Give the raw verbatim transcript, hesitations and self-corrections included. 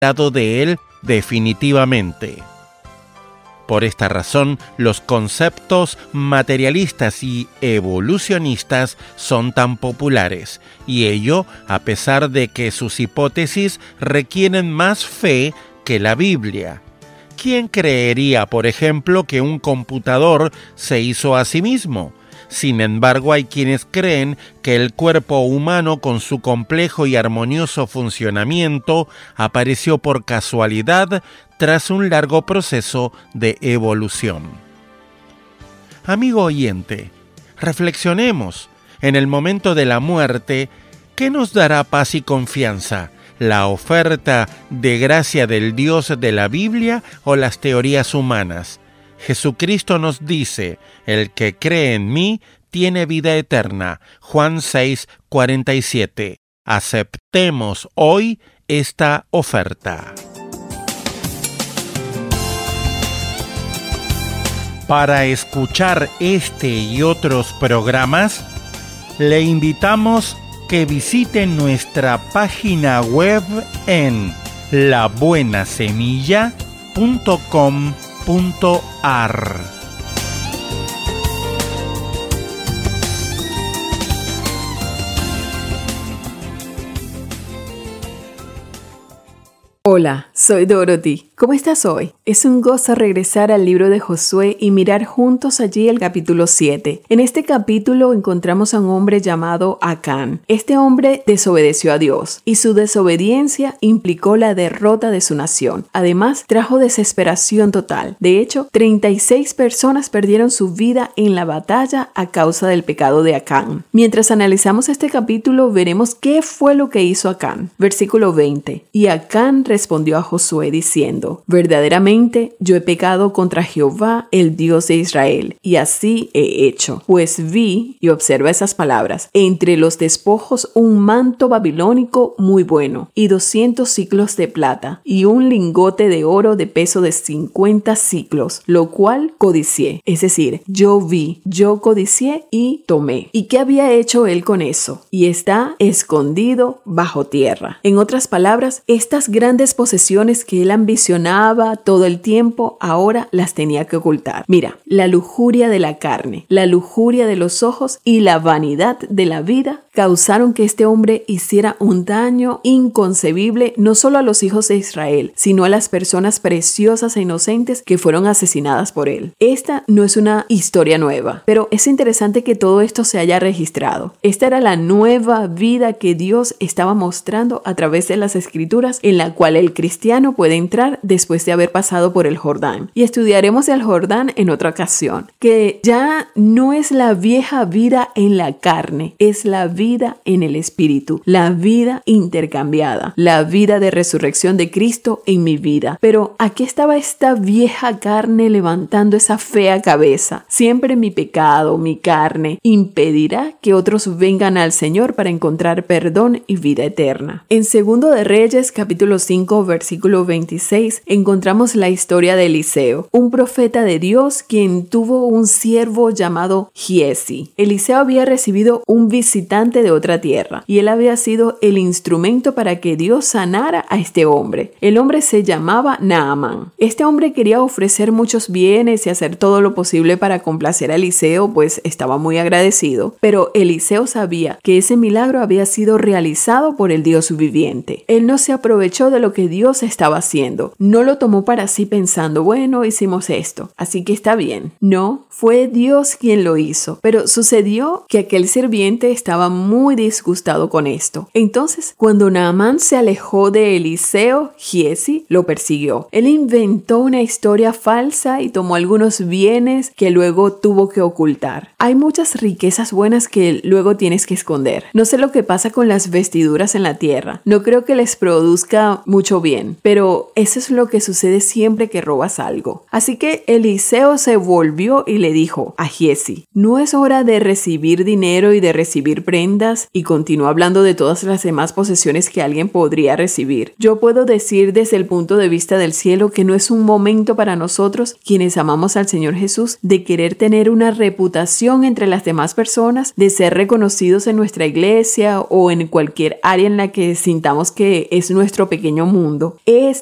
lado de él definitivamente. Por esta razón, los conceptos materialistas y evolucionistas son tan populares, y ello a pesar de que sus hipótesis requieren más fe que la Biblia. ¿Quién creería, por ejemplo, que un computador se hizo a sí mismo? Sin embargo, hay quienes creen que el cuerpo humano, con su complejo y armonioso funcionamiento, apareció por casualidad tras un largo proceso de evolución. Amigo oyente, reflexionemos. En el momento de la muerte, ¿qué nos dará paz y confianza? ¿La oferta de gracia del Dios de la Biblia o las teorías humanas? Jesucristo nos dice: el que cree en mí tiene vida eterna. Juan seis, cuarenta y siete. Aceptemos hoy esta oferta. Para escuchar este y otros programas, le invitamos que visite nuestra página web en la buena semilla punto com punto a r. Hola, soy Dorothy. ¿Cómo estás hoy? Es un gozo regresar al libro de Josué y mirar juntos allí el capítulo siete. En este capítulo encontramos a un hombre llamado Acán. Este hombre desobedeció a Dios y su desobediencia implicó la derrota de su nación. Además, trajo desesperación total. De hecho, treinta y seis personas perdieron su vida en la batalla a causa del pecado de Acán. Mientras analizamos este capítulo, veremos qué fue lo que hizo Acán. Versículo veinte. Y Acán respondió a Josué diciendo: verdaderamente yo he pecado contra Jehová, el Dios de Israel, y así he hecho. Pues vi, y observa esas palabras, entre los despojos un manto babilónico muy bueno, y doscientos siclos de plata, y un lingote de oro de peso de cincuenta siclos, lo cual codicié. Es decir, yo vi, yo codicié y tomé. ¿Y qué había hecho él con eso? Y está escondido bajo tierra. En otras palabras, estas grandes posesiones que él ambicionaba todo el tiempo, ahora las tenía que ocultar. Mira, la lujuria de la carne, la lujuria de los ojos y la vanidad de la vida causaron que este hombre hiciera un daño inconcebible no solo a los hijos de Israel, sino a las personas preciosas e inocentes que fueron asesinadas por él. Esta no es una historia nueva, pero es interesante que todo esto se haya registrado. Esta era la nueva vida que Dios estaba mostrando a través de las Escrituras, en la cual el cristiano puede entrar después de haber pasado por el Jordán. Y estudiaremos el Jordán en otra ocasión, que ya no es la vieja vida en la carne, es la vida en el Espíritu, la vida intercambiada, la vida de resurrección de Cristo en mi vida. Pero aquí estaba esta vieja carne levantando esa fea cabeza. Siempre mi pecado, mi carne, impedirá que otros vengan al Señor para encontrar perdón y vida eterna. En Segundo de Reyes, capítulo cinco, versículo veintiséis, encontramos la historia de Eliseo, un profeta de Dios quien tuvo un siervo llamado Giesi. Eliseo había recibido un visitante de otra tierra y él había sido el instrumento para que Dios sanara a este hombre. El hombre se llamaba Naamán. Este hombre quería ofrecer muchos bienes y hacer todo lo posible para complacer a Eliseo, pues estaba muy agradecido, pero Eliseo sabía que ese milagro había sido realizado por el Dios viviente. Él no se aprovechó de lo que Dios estaba haciendo, no lo tomó para sí pensando, bueno, hicimos esto, así que está bien. No, fue Dios quien lo hizo, pero sucedió que aquel sirviente estaba muy disgustado con esto. Entonces, cuando Naamán se alejó de Eliseo, Giesi lo persiguió. Él inventó una historia falsa y tomó algunos bienes que luego tuvo que ocultar. Hay muchas riquezas buenas que luego tienes que esconder. No sé lo que pasa con las vestiduras en la tierra. No creo que les produzca mucho bien, pero eso es lo que sucede siempre que robas algo. Así que Eliseo se volvió y le dijo a Giesi: no es hora de recibir dinero y de recibir prendas estupendas y continúa hablando de todas las demás posesiones que alguien podría recibir. Yo puedo decir desde el punto de vista del cielo que no es un momento para nosotros, quienes amamos al Señor Jesús, de querer tener una reputación entre las demás personas, de ser reconocidos en nuestra iglesia o en cualquier área en la que sintamos que es nuestro pequeño mundo. Es